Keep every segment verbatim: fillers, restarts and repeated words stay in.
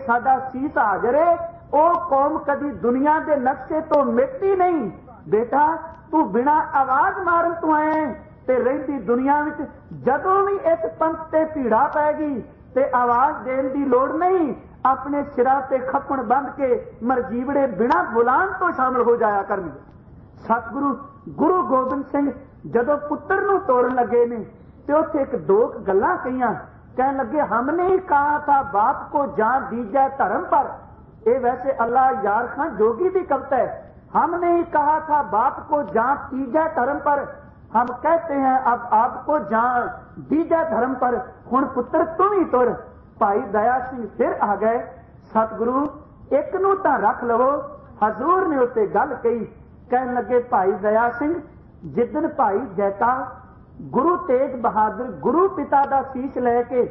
साडा सीस हाजर है, ਉਹ कौम कदी दुनिया के नक्शे तो मिटती नहीं। बेटा तू बिना आवाज मारन तू आए ते रहिंदी दुनिया विच जदों भी इस पंथ ते भीड़ा पैगी ते आवाज देण दी लोड़ नहीं, अपने सिरा ते खप्पण बंध के मरजीवड़े बिना बुलाण तो शामिल हो जाया करनगे। सतगुरु गुरु गोबिंद सिंह जदों पुत्र नूं तोड़न लगे ने ते उत्थे एक दो गल्लां कहियां। कहने लगे हमने ही कहा था बाप को जान दीजिए धर्म पर। ये वैसे अल्लाह यार खान जोगी की कविता है। हमने ही कहा था बाप को जान दीजिए धर्म पर, हम कहते हैं अब आपको जान दीजिए धर्म पर। हुण पुत्र तुम ही तुर। भाई दया सिंह फिर आ गए। सतगुरु एक नूं तां रख लवो। हजूर ने उत्ते गल कही। कहने लगे भाई दया सिंह जिदन भाई जैता गुरु तेग बहादुर गुरु पिता का शीश लैके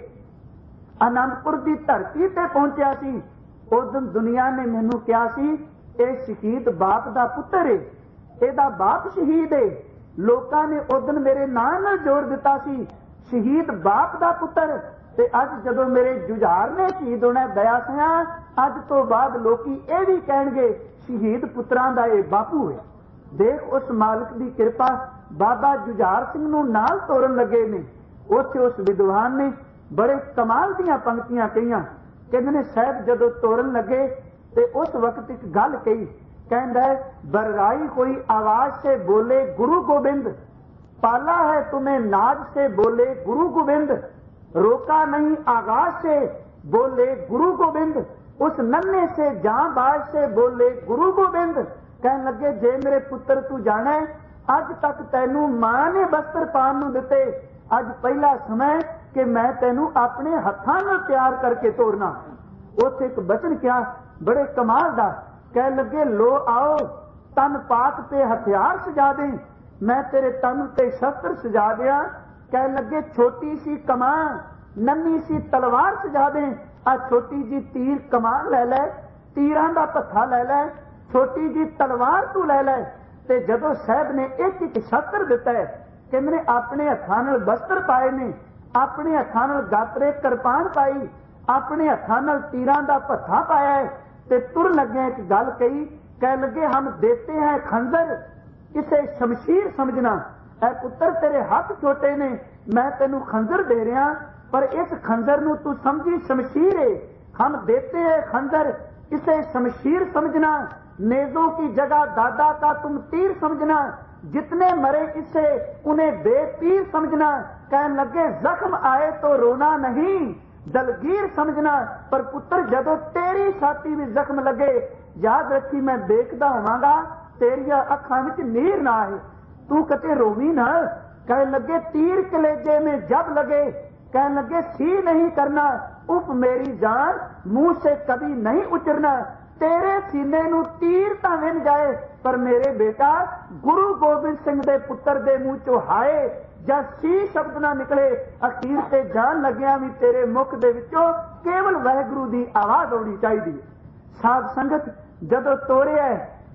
आनंदपुर की धरती ते पहुंचा सी, उस दिन दुनिया ने मैनू कहा सी ये शहीद बाप का पुत्र है, एदा बाप शहीद है। लोकां ने उस दिन मेरे नाम नाल जोड़ दिता सी शहीद बाप का पुत्र। ते अज जदों मेरे जुझार ने शहीद होना दया सिंह, अज तो बाद लोकी ये भी कहणगे शहीद पुत्रां दा ये बापू है। देख उस मालिक की कृपा, बाबा जुझार सिंह नूं नाल तोड़न लगे ने। उत्थे उस विद्वान ने बड़े कमाल दीआं पंक्तियां कहियां। कहंदे ने साहब जदों तोड़न लगे ते उस वक्त एक गल कही। कहंदा है बरराई कोई आवाज से बोले गुरु गोबिंद, पाला है तुम्हें नाज से बोले गुरु गोबिंद, रोका नहीं आगाज से बोले गुरु गोबिंद, उस नन्हे से जांबाज से बोले गुरु गोबिंद। कहने लगे जे मेरे पुत्र तू जाना है, अज तक तैनू मां ने वस्त्र पान नूं दिते, अज पहला समय कि मैं तैनू अपने हत्थां नाल तैयार करके तोड़ना। उत्थे एक बचन क्या बड़े कमाल दा। कह लगे लो आओ तन पाक पे हथियार सजा दे, मैं तेरे तन ते शस्त्र सजा दिया। कह लगे छोटी सी कमान नन्ही सी तलवार सजा दे, आ छोटी जी तीर कमान ले लै, तीरां दा भत्था ले लै, छोटी जी तलवार तू ले लै। ते जदों साहब ने एक एक शस्त्र दिता है, कहंदे ने अपने हत्थां नाल वस्त्र पाए ने, अपने हत्थां नाल गात्रे किरपान पाई, अपने हत्थां नाल तीरां दा भत्था पाया है। ते तुर लगे एक गल कही। कह लगे हम देते हैं खंजर, इसे शमशीर समझना। ऐ पुत्र तेरे हाथ छोटे ने, मैं तेनू खंजर दे रहा, पर इस खंजर नू तू समझी शमशीर है। हम देते हैं खंजर, इसे शमशीर समझना। नेजों की जगह दादा का तुम तीर समझना, जितने मरे इससे उन्हें बेपीर समझना। कहने लगे जख्म आए तो रोना नहीं, दलगीर समझना। पर पुत्र जदों तेरी छाती में जख्म लगे, याद रखी मैं देखदा होवांगा तेरिया अखां विच नीर ना आए, तू कते रोवी ना। कहने लगे तीर कलेजे में जब लगे, कहने लगे सी नहीं करना, उफ मेरी जान मुंह से कभी नहीं उतरना। तेरे सीने नू तीर तां विन जाए, पर मेरे बेटा गुरु गोबिंद सिंह दे पुत्र दे मुंह चो हाय ਜਾਂ ਸੀ शब्द ना निकले, अखीर से जान लग्या भी तेरे मुख दे विचों केवल वाहिगुरू दी आवाज आउणी चाहिदी है। साध संगत जदों तोड़िया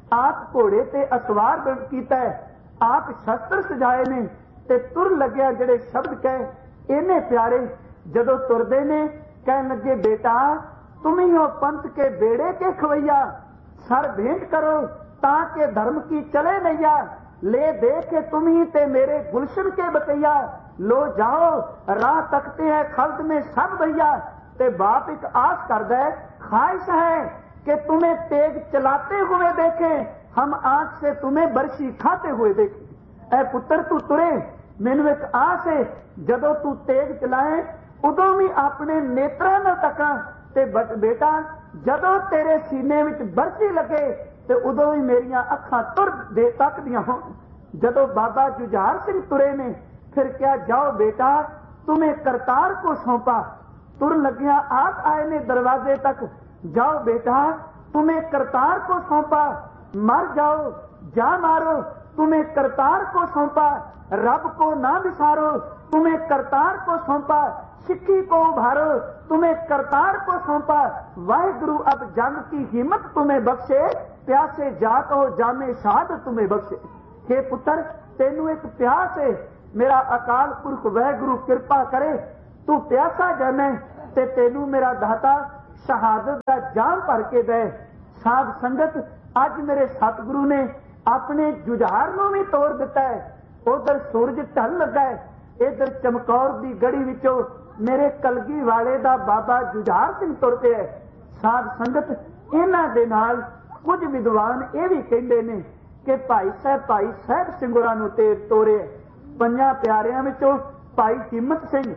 आप घोड़े ते असवार कीता है, आप शस्त्र सजाए ने ते तुर लग्या जिहड़े शब्द कहे इन्ने प्यारे। जदों तुरदे ने कहन लगे बेटा तुम ही हो पंथ के बेड़े के खवैया, सर भेंट करो ताकि धर्म की चले नैया, ले दे के तुम ही ते मेरे गुलशन के बतैया, लो जाओ राह तकते हैं खल्द में सब भैया। ते बाप एक आस करदा है, ख्वाहिश है कि तुम्हें तेग चलाते हुए देखें, हम आंख से तुम्हें बरसी खाते हुए देखें। ऐ पुत्र तू तुरे, मैनू एक आस है जदों तू तेग चलाए उदों भी अपने नेत्रां नाल तकां, ते बेटा जदों तेरे सीने विच बरसी लगे ते उदों ही मेरियां अखां तुर दे तकदियां होण। जदों बाबा जुझार सिंह तुरे ने फिर क्या जाओ बेटा तुम्हें करतार को सौंपा। तुर लगिया आप आए ने दरवाजे तक, जाओ बेटा तुम्हें करतार को सौंपा, मर जाओ जा मारो तुम्हें करतार को सौंपा, रब को ना विसारो तुम्हें करतार को सौंपा, सिक्खी को उभारो तुम्हें करतार को सौंपा, वाहिगुरु अब जंग की हिम्मत तुम्हें बख्शे, प्यासे जात हो जामे शहादत तुम्हें बख्शे। हे पुत्र तेनू एक प्यास है, मेरा अकाल पुरख वाहिगुरु कृपा करे, तू प्यासा जाने ते तेनू मेरा दाता शहादत का जाम भर के दे। साध संगत अज मेरे सतगुरु ने अपने जुझार नूं भी तोड़ दिता है। उधर सूरज ढल लगा है, इधर चमकौर की गढ़ी विचों मेरे कलगी वाले दा बाबा जुझार सिंह तुर पिया है। साध संगत इन्हां दे नाल कुछ विद्वान ये भी कहते हैं कि भाई साहब भाई साहब सिंह होरां नूं ते तोरे। पंजां प्यारियां विचों भाई हिम्मत सिंह,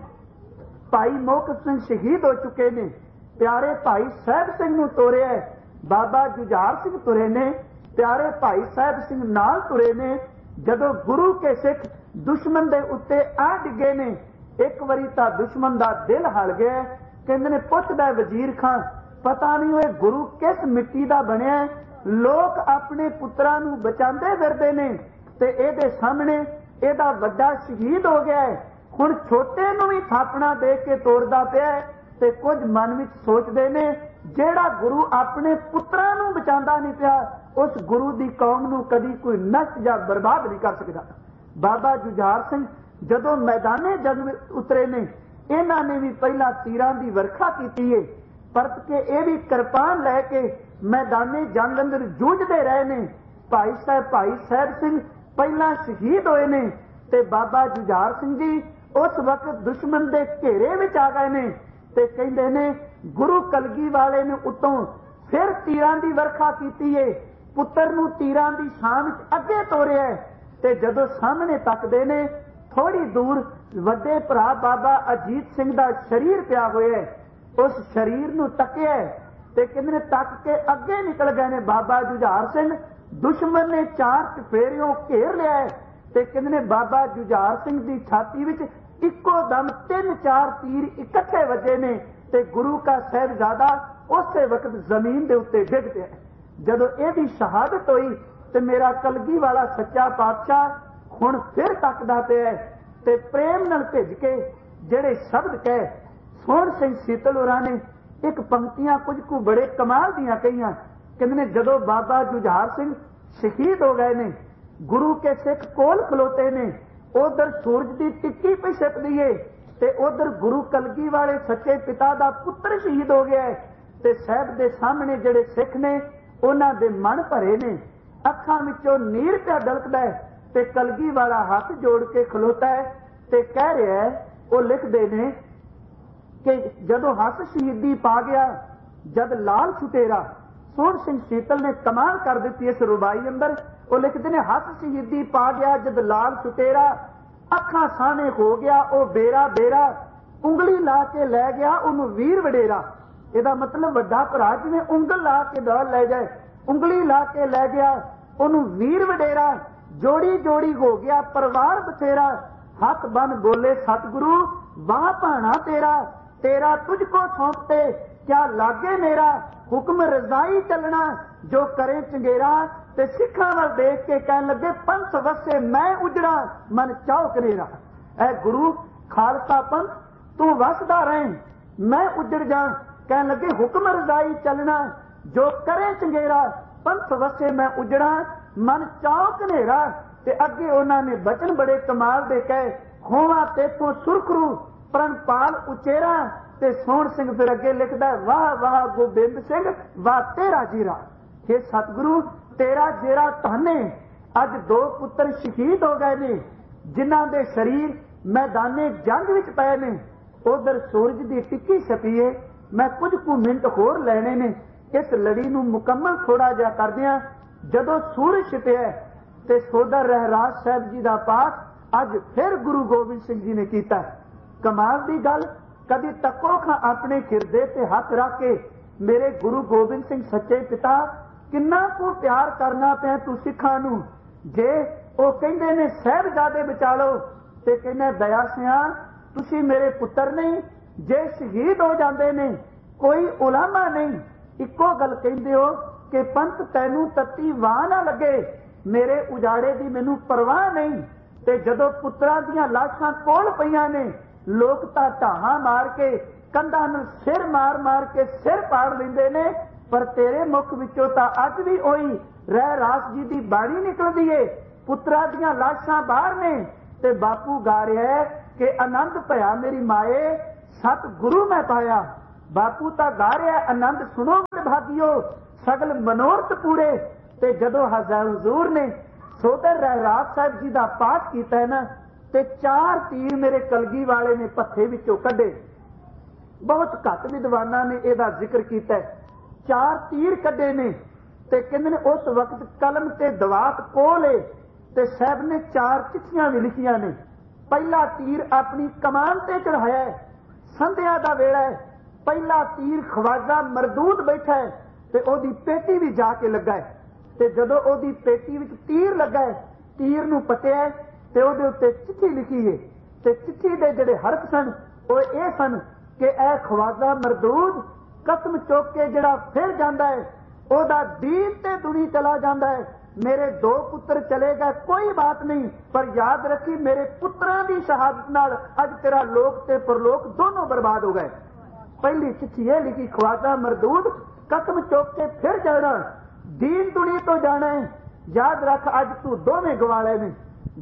भाई मोहकम सिंह शहीद हो चुके ने, प्यारे भाई साहब सिंह नूं तोरिया है। बाबा जुझार सिंह तुरे ने, प्यारे भाई साहब सिंह नाल तुरे ने। जदों गुरु के सिख दुश्मन दे उत्ते आ डिगे ने, एक वारी तां दुश्मन दा दिल हल गया। कहंदे ने पुछदा वजीर खां, पता नहीं ओए गुरु किस मिट्टी दा बनिया। लोग अपने पुत्रां नूं बचांदे फिरदे ने ते इहदे सामने इहदा वड्डा शहीद हो गया है। हुण छोटे नूं भी थापना दे के तोड़दा पिया ते कुछ मन विच सोचदे ने जेड़ा गुरु अपने पुत्रां नूं बचांदा नहीं पिया, उस गुरु दी कौम नूं कदी कोई नष्ट जां बर्बाद नहीं कर सकदा। बाबा जुझार सिंह जदों मैदाने जंग उतरे ने, इन्हां ने भी पहला तीरां दी वर्खा कीती है, परत के ये भी किरपान लैके मैदाने जंग अंदर जूझते रहे ने। भाई साहब भाई साहब सिंह पहला शहीद होए ने ते बाबा जुझार सिंह जी उस वक्त दुश्मन के घेरे विच आ गए ने ते कहंदे ने गुरु कलगी वाले ने उतों फिर तीरां दी वर्खा कीती है, पुत्तर नूं तीरां दी छां विच अगे तोरिया है। ते जदों सामने तकदे ने थोड़ी दूर वड्डे भरा बाबा अजीत सिंह दा शरीर पिया होया है। उस शरीर नूं तकिया ते कहंदे ने तक के अगे निकल गए ने बाबा जुझार सिंह। दुश्मन ने चार चफेरियों घेर लिया है ते कहंदे ने बाबा जुझार सिंह दी छाती विच इक्को दम तीन चार तीर इकट्ठे वजे ने ते गुरु का साहिबजादा उस वक्त जमीन दे उत्ते डिग पिया। जदों इहदी शहादत होई ते मेरा कलगी वाला सच्चा पातशाह हुण फिर तकदा पिया ते प्रेम नाल भिज के जेड़े शब्द कहे सोहण सिंह सीतल होरां ने एक पंक्तियां कुछ को बड़े कमाल दियां कहियां। कहंदे ने जदों बाबा जुझार सिंह शहीद हो गए ने, गुरु के सिख कोल खलोते ने, उधर सूरज की टिक्की पे छिपदी है ते उधर गुरु कलगी वाले सच्चे पिता दा पुत्र शहीद हो गया है ते साहब दे सामने जेड़े सिख ने उन्हां दे मन भरे ने, अखां विचों नीर पिया डलकदा है ते कलगी वाला हाथ जोड़ के खलोता है ते कह रहा है, वो लिखदे ने कि जदों हस शहीदी पा गया जद लाल छुटेरा। सोहण सिंह सीतल ने कमाल कर दी इस रुबाई अंदर। वो लिखते ने हस शहीदी पा गया जद लाल छुटेरा, अखां साने हो गया ओ बेरा बेरा, उंगली ला के लै गया उन्होंने वीर वडेरा। ਇਹਦਾ मतलब ਵੱਡਾ ਭਰਾ ਜਿਵੇਂ ਉਂਗਲ ਲਾ ਕੇ ਨਾਲ ਲੈ ਜਾਏ, ਉਂਗਲੀ ਲਾ ਕੇ ਲੈ ਗਿਆ ਉਹਨੂੰ ਵੀਰ ਵਡੇਰਾ। जोड़ी जोड़ी हो गया परिवार बथेरा, हथ बन बोले सतगुरु वाह भाना तेरा, तेरा तुझको सौंपते क्या लागे मेरा, हुक्म रजाई चलना जो करे चंगेरा। ते सिखा वाल देख के कहन लगे पंथ वसे मैं उजड़ा मन चाओ कनेरा। ऐ गुरु खालसा पंथ तू वसदा रहे मैं उजड़ जा। कहन लगे हुक्म रजाई चलना जो करे चंगेरा, पंथ वसे मैं उजड़ा मन चाओ कनेरा। ते अगे उन्होंने बचन बड़े कमाल दे कहे, होवा तेथों सुरखरू प्रणपाल उचेरा। ते सोहण सिंह फिर अगे लिखदा वाह वाह गोबिंद सिंह वाह तेरा जीरा। हे सतगुरु तेरा जेरा धन। अज दो पुत्र शहीद हो गए ने जिन्हां दे शरीर मैदाने जंग विच पए ने। उधर सूरज की टिक्की छपी है। मैं कुछ कु मिनट होर लेने ने इस लड़ी नूं मुकम्मल थोड़ा जिहा करदिआं। जदों सूरज छिपिआ ते सोदर रहराज साहब जी का पाठ अज फिर गुरु गोबिंद सिंह जी ने किया। कमाल की गल, कभी तको खां अपने हिरदे ते हथ रख के मेरे गुरु गोबिंद सिंह सच्चे पिता किन्ना को प्यार करना पिया तू सिखां नूं। जे वो कहंदे ने साहिबजादे बचा लो ते कहना दया सिया तुसी मेरे पुत्र नहीं, जे शहीद हो जाते ने कोई उलामा नहीं। इको गल कहंदे हो कि पंथ तैनू तत्ती वाह ना लगे, मेरे उजाड़े की मैनू परवाह नहीं। ते जदों पुत्रां दीआं लाशां कोल पईआं ने लोग तां ढाहां मार के कंधां नूं सिर मार मार के सिर पाड़ लैंदे ने, पर तेरे मुख विचों तां अज भी ओही रह रास जी की बाणी निकलदी है। पुत्रां दीआं लाशां बाहर ने ते बापू गा रहा है कि आनंद भया मेरी माए सत गुरु मैं पाया, बापू तां गा रहा आनंद सुनो भागियो सगल मनोरथ पूरे। ते जदों हजूर ने सोदर रहराज साहब जी का पाठ किया है ना, ते चार तीर मेरे कलगी वाले ने पत्थे विचों कढे। बहुत घट विद्वानां ने इहदा जिक्र किया, चार तीर कढे ने। ते कहंदे ने उस वक्त कलम ते दवात कोल है, ते साहब ने चार चिट्ठियां भी लिखियां ने। पहला तीर अपनी कमान ते चढ़ाया है, संध्या दा वेला है। पहला तीर ख्वाजा मरदूद बैठा है ते ओदी पेटी भी जाके लगा है। ते जदों ओदी पेटी विच तीर लगा है, तीर नूं पटिया है ते ओदे उत्ते चिट्ठी लिखी है। ते चिट्ठी दे जिहड़े हरफ सन वो ये सन कि ऐ ख्वाजा मरदूद, कसम चुक के जिहड़ा फिर जांदा है ओदा दीन ते दुनी चला जांदा है। मेरे दो पुत्र चले गए कोई बात नहीं, पर याद रखी मेरे पुत्रां दी शहादत नाल अज तेरा लोक ते परलोक दोनों बर्बाद हो गए। पहली चिट्ठी यह लिखी, ख्वाजा मरदूद कसम चुक के फिर जाना, दीन दुनी तो जाना है, याद रख अज तू दोवें गवाले ने।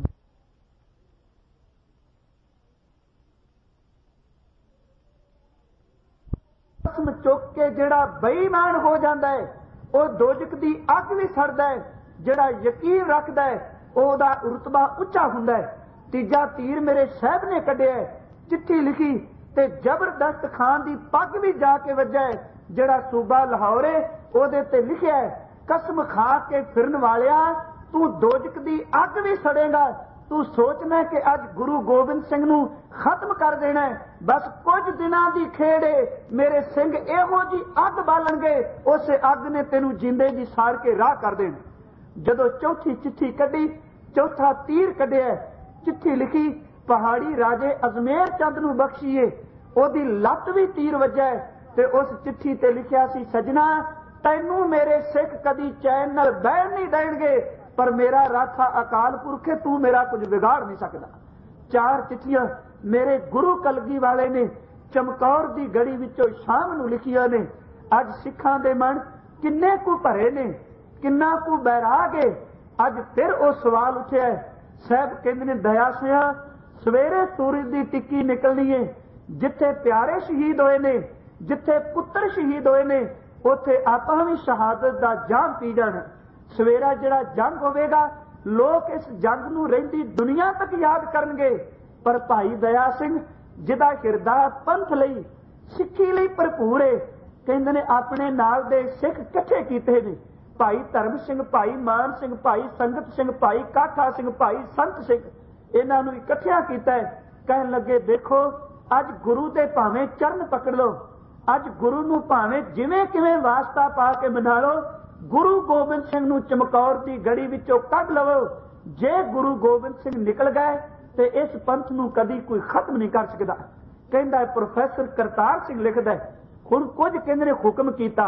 कसम चुक के जिहड़ा बेईमान हो जाता है वो दोजक दी अग भी सड़दा है, जिहड़ा यकीन रखदा है ओदा रुतबा उच्चा हुंदा है। तीजा तीर मेरे साहब ने कढिया, चिट्ठी लिखी ते जबरदस्त खान दी पग भी जाके वज्जा है, जिहड़ा सूबा लाहौर है ओदे ते लिखिया है, कसम खा के फिरन वालिया तू दोजक दी अग भी सड़ेगा। तू सोचना कि अज गुरु गोबिंद सिंह नूं खत्म कर देना है, बस कुछ दिनां दी खेड़ है, मेरे सिंह इहो जी अग बालणगे, उस अग ने तेनू जिंदे जी साड़ के राह कर देना। जदों चौथी चिट्ठी कढी, चौथा तीर कढिया, चिट्ठी लिखी पहाड़ी राजे अजमेर चंद नूं बख्शीए, ओदी लत्त भी तीर वज्जा है। ते उस चिट्ठी ते लिखिया सी, सजना तैनू मेरे सिख कदी चैन नाल बैठ नहीं देणगे, पर मेरा राखा अकाल पुरख है, तू मेरा कुछ बिगाड़ नहीं सकदा। चार चिट्ठियां मेरे गुरु कलगी वाले ने चमकौर दी गड़ी विचों शाम नूं लिखियां ने। अज सिखां दे मन किन्ने कु भरे ने, किन्ना कु बैराग है। अज फिर वो सवाल उठिया है, साहब कहंदे ने दया सिया सवेरे सूरज दी टिक्की निकलनी है, जिथे प्यारे शहीद होए ने, जिथे पुत्र शहीद होए ने, उथे आपां भी शहादत दा जाम पी जाना। सवेरा जिहड़ा जंग होवेगा लोग इस जंग नूं रहिंदी दुनिया तक याद करनगे, पर भाई दया सिंह जिहदा हिरदा पंथ लई सिੱਖੀ ਲਈ भरपूर है, कहंदे ने अपने नाल दे सिख इकट्ठे कीते ने, भाई धर्म सिंह, भाई मान सिंह, भाई संगत सिंह, भाई काठा सिंह, भाई संत सिंह, इन्हां नूं इकट्ठिया कीता है। कहन लगे देखो अज गुरु दे भावें चरण पकड़ लो, अज गुरु नूं भावें जिवें किवें वास्ता पा के मना लो, गुरु गोबिंद सिंह नूं चमकौर दी गड़ी विचों कढ लवो। जे गुरु गोबिंद सिंह निकल गए ते इस पंथ नूं कदी कोई खत्म नहीं कर सकदा। कहंदा है प्रोफैसर करतार सिंह लिखदा है, हुण कुछ कहंदे ने हुक्म कीता,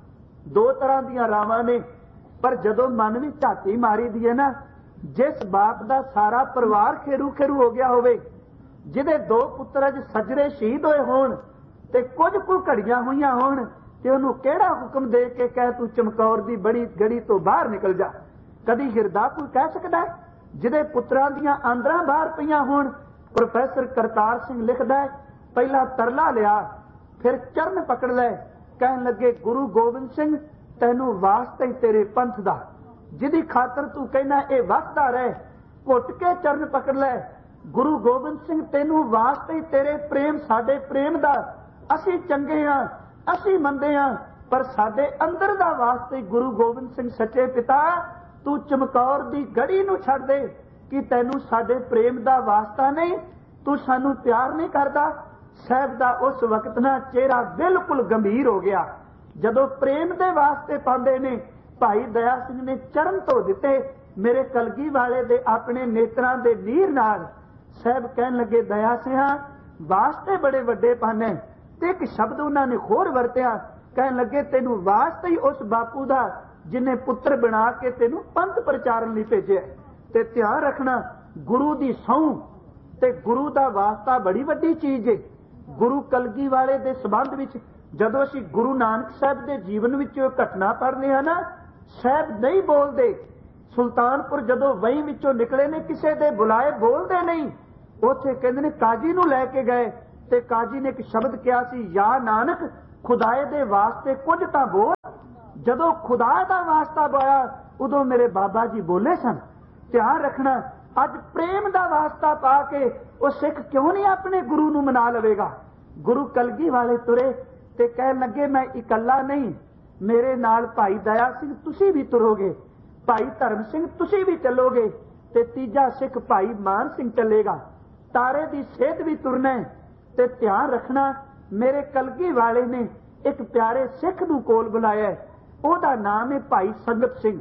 दो तरह दीयां रावां ने, पर जदों मन विच झाती मारी दी है ना, जिस बाप दा सारा परिवार खेरू खेरू हो गया होवे, जिहदे दो पुत्र अज सजरे शहीद होए होण ते कुछ कुछ घड़ियां होईयां होण, ते उहनूं किहड़ा हुक्म दे के कह तू चमकौर दी बड़ी गड़ी तो बाहर निकल जा। कदी हिरदा कोई कह सकदा है जिहदे पुत्रां दीयां आंदरां बाहर पईयां होण। प्रोफैसर करतार सिंह लिखदा है, पहला तरला लिया फिर चरण पकड़ लै, कहन लगे गुरु गोबिंद सिंह तैनू वास्ता ही तेरे पंथ दा, जिहदी खातर तू कहना ए वसदा रहे, घुट के चरण पकड़ लै। गुरु गोबिंद सिंह तैनू वास्ता ही तेरे प्रेम साडे प्रेम दा, असीं चंगे हां, असीं मंदे हां, पर साडे अंदर दा वास्ता ही गुरु गोबिंद सिंह सच्चे पिता तू चमकौर दी गड़ी नूं छड्ड दे, कि तैनू साडे प्रेम दा वास्ता नहीं, तू सानू प्यार नहीं करदा। साहब दा उस वक्त ना चेहरा बिल्कुल गंभीर हो गया। जदों प्रेम दे वास्ते पांदे ने, भाई दया सिंह ने चरण धो दिते मेरे कलगी वाले दे अपने नेत्रां दे नीर नाल। साहब कहन लगे दया सिंहा वास्ते बड़े वड्डे पाने, ते एक शब्द उन्हां ने होर वरतिया, कहन लगे तेनू वास्ते ही उस बापू दा जिन्हें पुत्र बना के तेनू पंथ प्रचारण लई भेजिया। ते ध्यान रखना गुरु दी सौं ते गुरु दा वास्ता बड़ी वड्डी चीज है। गुरु कलगी वाले दे संबंध विच जदों असीं गुरु नानक साहब दे जीवन विच घटना पढ़ने हां ना, साहब नहीं बोलदे। सुल्तानपुर जदों वहीं विचों निकले ने, किसे दे बुलाए बोलदे नहीं, उत्थे कहंदे ने काजी नूं लैके गए ते काजी ने एक शब्द कहा सी, या नानक खुदाए दे वास्ते कुछ तां बोल। जदों खुदा दा वास्ता बोया उदों मेरे बाबा जी बोले सन। ध्यान रखना, अज प्रेम दा वास्ता पा के वो सिख क्यों नहीं अपने गुरु नूं मना लवेगा। गुरु कलगी वाले तुरे ते कहन लगे मैं इकल्ला नहीं, मेरे नाल भाई दया सिंह तुसी भी तुरोगे, भाई धर्म सिंह तुसी भी चलोगे, ते तीजा सिख भाई मान सिंह चलेगा। तारे दी सेहत भी तुरना है। ते ध्यान रखना, मेरे कलगी वाले ने एक प्यारे सिख नूं कोल बुलाया, ओहदा नाम है भाई संगत सिंह।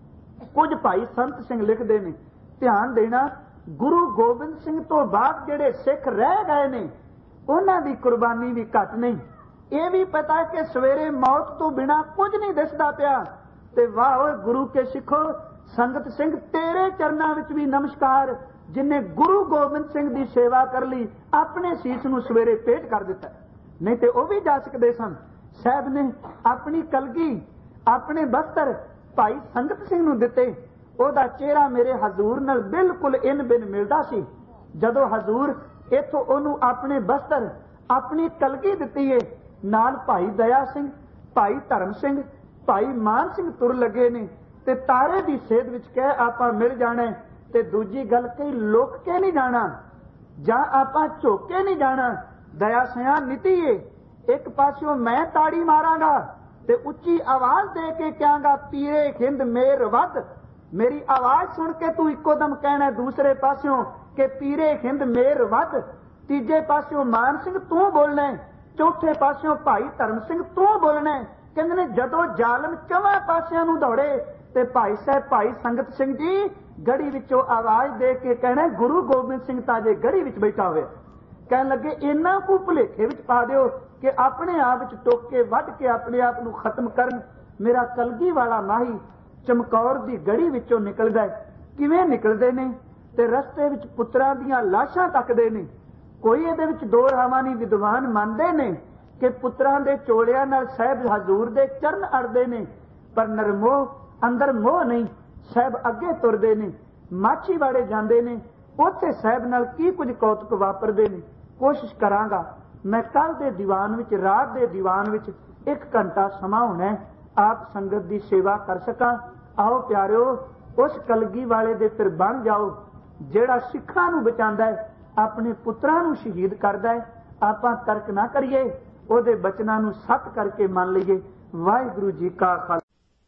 कुछ भाई संत सिंह लिखते ने, ध्यान देना, गुरु गोबिंद सिंह तो बाद जेड़े सिख रह गए ने उन्हां दी कुर्बानी भी घट नहीं। ये भी पता है कि सवेरे मौत तो बिना कुछ नहीं दिसदा पिया। ते वाह ओए गुरु के सिखो, संगत सिंह तेरे चरनां विच भी नमस्कार, जिन्हें गुरु गोबिंद सिंह की सेवा कर ली, अपने सीस नूं सवेरे पेट कर दिता। नहीं तो वह भी जा सकते सन। साहब ने अपनी कलगी, अपने बस्तर भाई संगत सिंह नूं दिते। ओहदा चेहरा मेरे हजूर नाल बिल्कुल इन बिन मिलदा सी। जदों हजूर इथों ओनू अपने बस्तर, अपनी कलगी दिती है, नाल भाई दया सिंह, भाई धर्म सिंह, भाई मान सिंह तुर लगे ने, ते तारे की सेध विच कह आपां मिल जाना। ते दूजी गल कई लुक के नहीं जाना, जां आपां झुक के नहीं जाना। दया सिंह नीति है, एक पासों मैं ताड़ी मारांगा ते उच्ची आवाज दे के कहांगा पीरे हिंद मेर वध। मेरी आवाज सुन के तू इको दम कहना दूसरे पासों के पीरे हिंद मेर वध। तीजे पासों मान सिंह तू बोलना, चौथे पासों भाई धर्म सिंह तू बोलना। कहंदे ने जदों जालम चौवां पासियां नूं दौड़े ते भाई साहब भाई संगत सिंह जी गड़ी विचों आवाज दे के कहना गुरु गोबिंद सिंह ताजे गड़ी विच बैठा होया। कहन लगे इन्ना को भुलेखे विच पा दिओ कि अपने आप विच टोक के वध के अपने आप नूं खत्म करन। मेरा कलगी वाला माही चमकौर दी गड़ी विचों निकलदा है। किवें निकलदे ने ते रस्ते विच पुत्रां दीयां लाशां तकदे ने। कोई इहदे विच दो रावां नहीं, विद्वान मंनदे ने कि पुत्रां दे चोलियां नाल साहिब हजूर दे चरण अड़दे ने, पर नरमोह अंदर मोह नहीं। साहिब अगे तुरदे ने, माछीवाड़े जांदे ने, उत्थे साहिब नाल की कुछ कौतुक वापरदे ने। कोशिश करांगा मैं कल दे दीवान विच, रात दे दीवान विच एक घंटा समा होना है, आप संगत दी सेवा कर सकां। आओ प्यारिओ, उस कलगी वाले दे फिर बन जाओ जेड़ा सिखां नूं बचांदा है, अपने पुत्रां नूं शहीद करदा है। आपां तर्क ना करिए, ਉਹਦੇ ਬਚਨਾਂ ਨੂੰ ਸੱਤ ਕਰਕੇ ਮੰਨ ਲਈਏ। ਵਾਹਿਗੁਰੂ ਜੀ ਕਾ ਖਾਲਸਾ।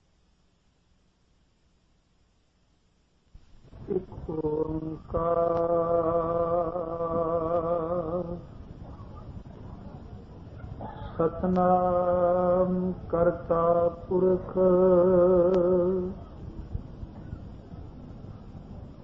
ਇੱਕ ਓੰਕਾਰ ਸਤਨਾਮ ਕਰਤਾ ਪੁਰਖ